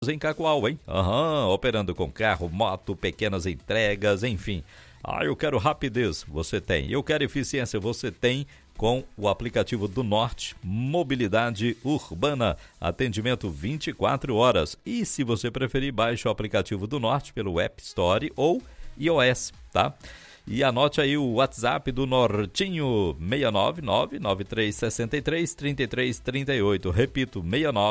em Cacoal, hein? Operando com carro, moto, pequenas entregas, enfim. Eu quero rapidez, você tem. Eu quero eficiência, você tem com o aplicativo do Norte, Mobilidade Urbana, atendimento 24 horas. E se você preferir, baixe o aplicativo do Norte pelo App Store ou iOS, tá? E anote aí o WhatsApp do Nortinho, 699-9363-3338. Repito,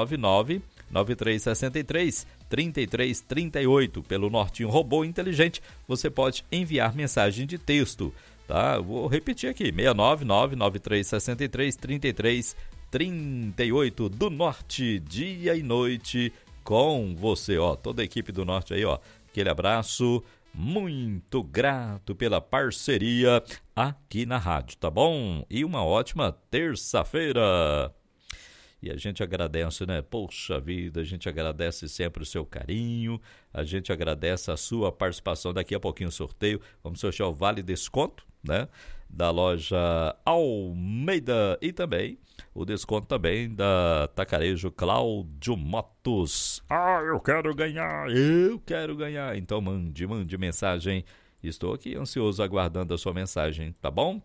699-9363-3338. Pelo Nortinho Robô Inteligente, você pode enviar mensagem de texto, tá? Vou repetir aqui, 699-9363-3338. Do Norte, dia e noite com você, ó. Toda a equipe do Norte aí, ó. Aquele abraço. Muito grato pela parceria aqui na rádio, tá bom? E uma ótima terça-feira. E a gente agradece, né? Poxa vida, a gente agradece sempre o seu carinho, a gente agradece a sua participação. Daqui a pouquinho o sorteio, vamos sortear o Vale Desconto, né? Da loja Almeida e também o desconto também da Tacarejo Cláudio Motos. Eu quero ganhar. Então mande mensagem. Estou aqui ansioso aguardando a sua mensagem, tá bom?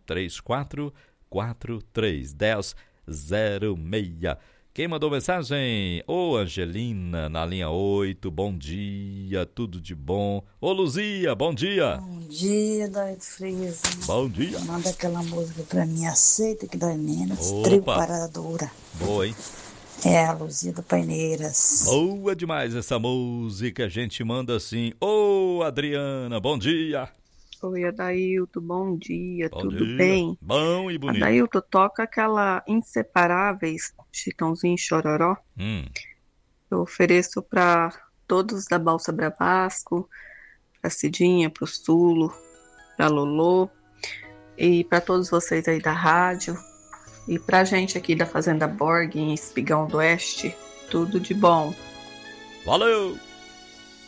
34431006. Quem mandou mensagem? Angelina, na linha 8, bom dia, tudo de bom. Luzia, bom dia. Bom dia, Dói Frieza. Bom dia. Manda aquela música pra mim, Aceita que Dói Menos, Trio Parada Dura. Boa, hein? É a Luzia do Paineiras. Boa demais essa música, a gente manda assim. Adriana, bom dia. Oi, Adailton, bom dia, tudo bem? Bom e bonito. Adailton, toca aquela Inseparáveis, Chitãozinho e Chororó. Eu ofereço para todos da Balsa Bravasco, pra Cidinha, pro Sulo, pra Lolô, e para todos vocês aí da rádio, e pra gente aqui da Fazenda Borg, em Espigão do Oeste, tudo de bom. Valeu!